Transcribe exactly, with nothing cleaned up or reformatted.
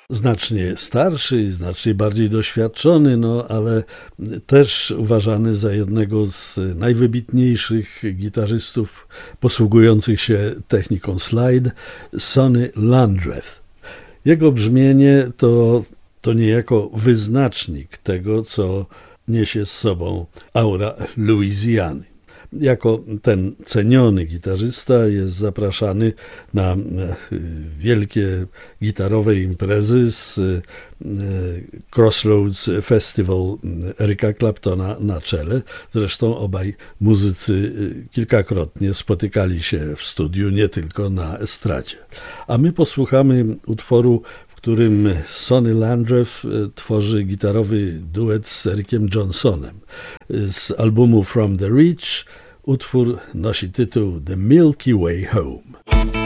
znacznie starszy i znacznie bardziej doświadczony, no ale też uważany za jednego z najwybitniejszych gitarzystów posługujących się techniką slide, Sonny Landreth. Jego brzmienie to, to niejako wyznacznik tego, co niesie z sobą aura Louisiany. Jako ten ceniony gitarzysta jest zapraszany na wielkie gitarowe imprezy z Crossroads Festival Erica Claptona na czele. Zresztą obaj muzycy kilkakrotnie spotykali się w studiu, nie tylko na estradzie. A my posłuchamy utworu, w którym Sonny Landreth tworzy gitarowy duet z Ericiem Johnsonem. Z albumu From the Reach utwór nosi tytuł The Milky Way Home.